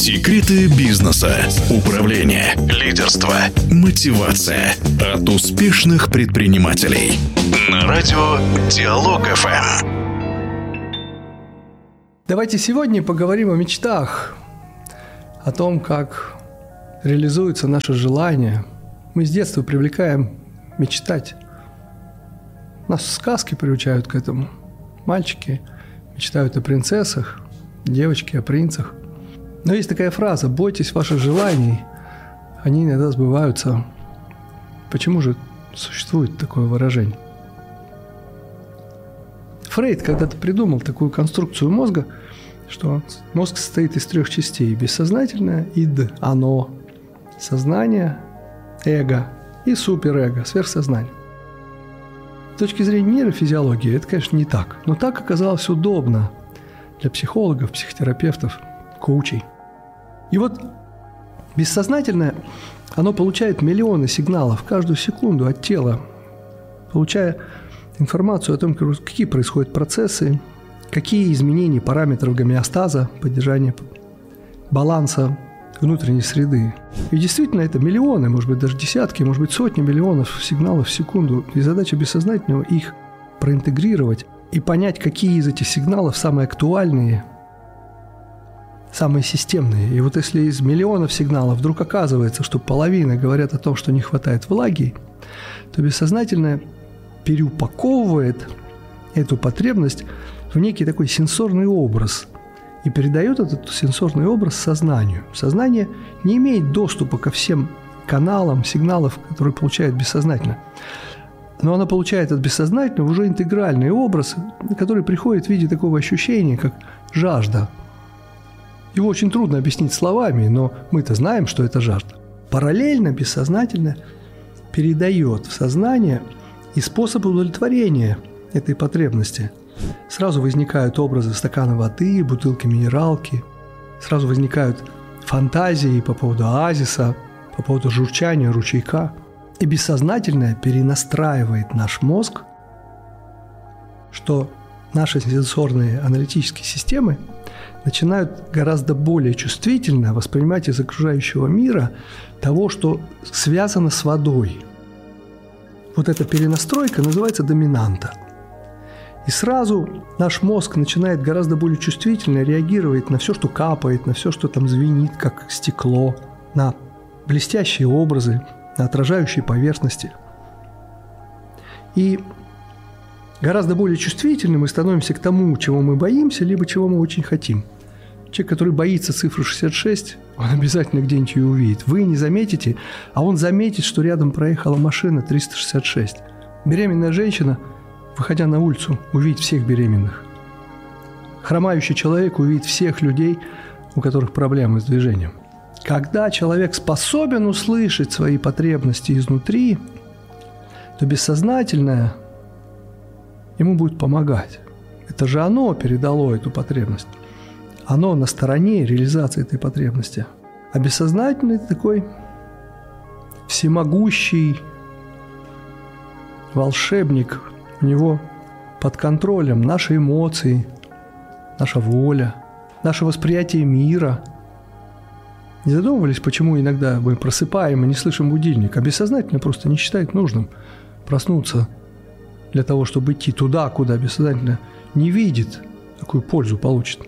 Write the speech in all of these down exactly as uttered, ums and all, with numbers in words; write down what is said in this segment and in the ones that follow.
Секреты бизнеса, управления, лидерства, мотивация от успешных предпринимателей. На радио Диалог эф эм. Давайте сегодня поговорим о мечтах, о том, как реализуются наши желания. Мы с детства привлекаем мечтать. Нас сказки приучают к этому. Мальчики мечтают о принцессах, девочки о принцах. Но есть такая фраза: «Бойтесь ваших желаний, они иногда сбываются». Почему же существует такое выражение? Фрейд когда-то придумал такую конструкцию мозга, что мозг состоит из трех частей: бессознательное, ид, оно, сознание, эго и суперэго, сверхсознание. С точки зрения нейрофизиологии это, конечно, не так, но так оказалось удобно для психологов, психотерапевтов, коучей. И вот бессознательное, оно получает миллионы сигналов каждую секунду от тела, получая информацию о том, какие происходят процессы, какие изменения параметров гомеостаза, поддержания баланса внутренней среды. И действительно, это миллионы, может быть, даже десятки, может быть, сотни миллионов сигналов в секунду. И задача бессознательного их проинтегрировать и понять, какие из этих сигналов самые актуальные, самые системные. И вот если из миллионов сигналов вдруг оказывается, что половина говорят о том, что не хватает влаги, то бессознательное переупаковывает эту потребность в некий такой сенсорный образ и передает этот сенсорный образ сознанию. Сознание не имеет доступа ко всем каналам сигналов, которые получает бессознательно. Но оно получает от бессознательного уже интегральный образ, который приходит в виде такого ощущения, как жажда. Его очень трудно объяснить словами, но мы-то знаем, что это жажда. Параллельно бессознательное передает в сознание и способ удовлетворения этой потребности. Сразу возникают образы стакана воды, бутылки минералки. Сразу возникают фантазии по поводу оазиса, по поводу журчания ручейка. И бессознательное перенастраивает наш мозг, что наши сенсорные аналитические системы начинают гораздо более чувствительно воспринимать из окружающего мира того, что связано с водой. Вот эта перенастройка называется доминанта. И сразу наш мозг начинает гораздо более чувствительно реагировать на все, что капает, на все, что там звенит, как стекло, на блестящие образы, на отражающие поверхности. И гораздо более чувствительны мы становимся к тому, чего мы боимся, либо чего мы очень хотим. Человек, который боится цифры шестьдесят шесть, он обязательно где-нибудь ее увидит. Вы не заметите, а он заметит, что рядом проехала машина триста шестьдесят шесть. Беременная женщина, выходя на улицу, увидит всех беременных. Хромающий человек увидит всех людей, у которых проблемы с движением. Когда человек способен услышать свои потребности изнутри, то бессознательное ему будет помогать. Это же оно передало эту потребность. Оно на стороне реализации этой потребности. А бессознательный – это такой всемогущий волшебник. У него под контролем наши эмоции, наша воля, наше восприятие мира. Не задумывались, почему иногда мы просыпаем и не слышим будильник, а бессознательно просто не считает нужным проснуться для того, чтобы идти туда, куда бессознательно не видит, какую пользу получит.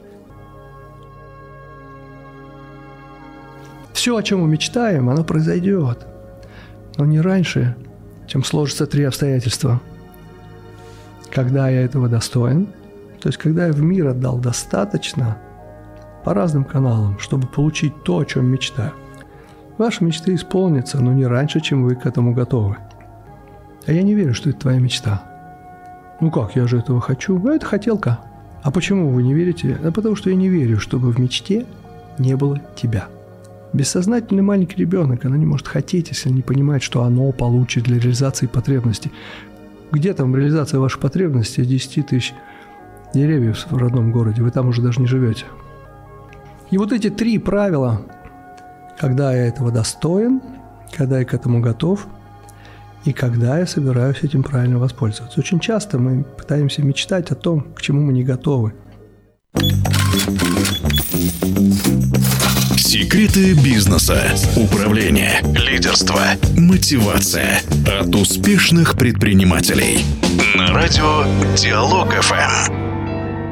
Все, о чем мы мечтаем, оно произойдет, но не раньше, чем сложатся три обстоятельства. Когда я этого достоин, то есть когда я в мир отдал достаточно по разным каналам, чтобы получить то, о чем мечтаю. Ваши мечты исполнятся, но не раньше, чем вы к этому готовы. А я не верю, что это твоя мечта. Ну как, я же этого хочу. Ну, это хотелка. А почему вы не верите? А потому что я не верю, чтобы в мечте не было тебя. Бессознательный маленький ребенок, она не может хотеть, если не понимает, что оно получит для реализации потребностей. Где там реализация ваших потребностей? десять тысяч деревьев в родном городе, вы там уже даже не живете. И вот эти три правила, когда я этого достоин, когда я к этому готов, и когда я собираюсь этим правильно воспользоваться. Очень часто мы пытаемся мечтать о том, к чему мы не готовы. Секреты бизнеса, управления, лидерства, мотивация от успешных предпринимателей. На радио Диалог эф эм.